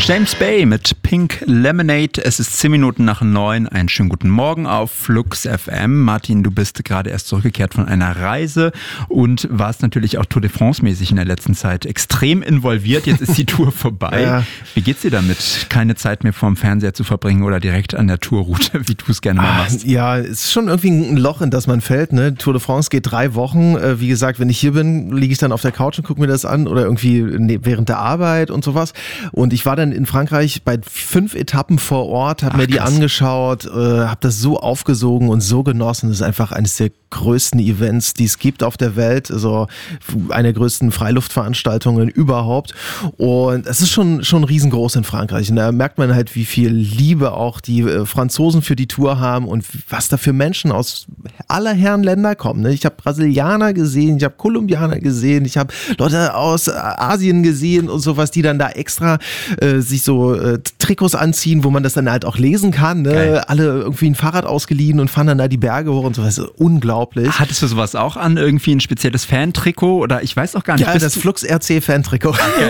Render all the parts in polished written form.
James Bay mit Pink Lemonade. Es ist 10 Minuten nach 9. Einen schönen guten Morgen auf Flux FM. Martin, du bist gerade erst zurückgekehrt von einer Reise und warst natürlich auch Tour de France-mäßig in der letzten Zeit extrem involviert. Jetzt ist die Tour vorbei. Ja. Wie geht's dir damit, keine Zeit mehr vorm Fernseher zu verbringen oder direkt an der Tourroute, wie du es gerne mal machst? Ja, es ist schon irgendwie ein Loch, in das man fällt. Ne? Tour de France geht 3 Wochen. Wie gesagt, wenn ich hier bin, liege ich dann auf der Couch und gucke mir das an oder irgendwie während der Arbeit und sowas. Und ich war dann in Frankreich bei 5 Etappen vor Ort, habe mir die angeschaut, habe das so aufgesogen und so genossen. Das ist einfach eines der größten Events, die es gibt auf der Welt. Also eine der größten Freiluftveranstaltungen überhaupt. Und es ist schon riesengroß in Frankreich. Und da merkt man halt, wie viel Liebe auch die Franzosen für die Tour haben und was da für Menschen aus aller Herren Länder kommen. Ne? Ich habe Brasilianer gesehen, ich habe Kolumbianer gesehen, ich habe Leute aus Asien gesehen und sowas, die dann da extra sich so Trikots anziehen, wo man das dann halt auch lesen kann. Ne? Alle irgendwie ein Fahrrad ausgeliehen und fahren dann da die Berge hoch und sowas. Unglaublich. Hattest du sowas auch an? Irgendwie ein spezielles Fan-Trikot? Oder ich weiß auch gar nicht. Ja, das Flux RC Fan-Trikot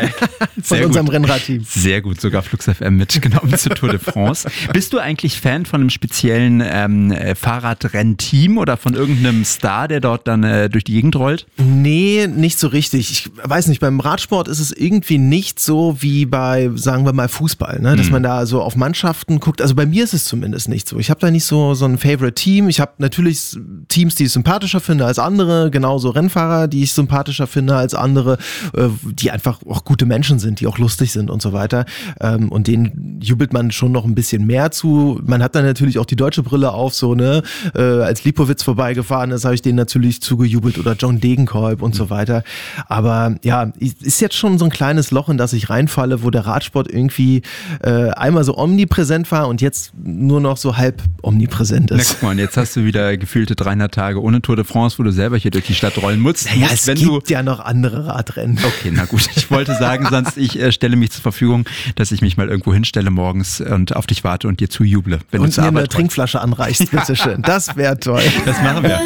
von unserem Rennradteam. Sehr gut, sogar Flux FM mitgenommen zur Tour de France. Bist du eigentlich Fan von einem speziellen Fahrradrennteam oder von irgendeinem Star, der dort dann durch die Gegend rollt? Nee, nicht so richtig. Ich weiß nicht, beim Radsport ist es irgendwie nicht so wie bei, sagen wir mal, Fußball, ne? Dass man da so auf Mannschaften guckt. Also bei mir ist es zumindest nicht so. Ich habe da nicht so ein Favorite-Team. Ich habe natürlich Teams, die ich sympathischer finde als andere, genauso Rennfahrer, die ich sympathischer finde als andere, die einfach auch gute Menschen sind, die auch lustig sind und so weiter. Und denen jubelt man schon noch ein bisschen mehr zu. Man hat dann natürlich auch die deutsche Brille auf, so, ne? Als Lipowitz vorbeigefahren ist, habe ich denen natürlich zugejubelt oder John Degenkolb und so weiter. Aber ja, ist jetzt schon so ein kleines Loch, in das ich reinfalle, wo der Radsport irgendwie einmal so omnipräsent war und jetzt nur noch so halb omnipräsent ist. Na, guck mal, jetzt hast du wieder gefühlte 300 Tage ohne Tour de France, wo du selber hier durch die Stadt rollen musst. Naja, es gibt ja noch andere Radrennen. Okay, na gut. Ich wollte sagen, sonst ich stelle mich zur Verfügung, dass ich mich mal irgendwo hinstelle morgens und auf dich warte und dir zujuble. Wenn und du mir eine Trinkflasche anreichst, bitteschön. Das wäre toll. Das machen wir.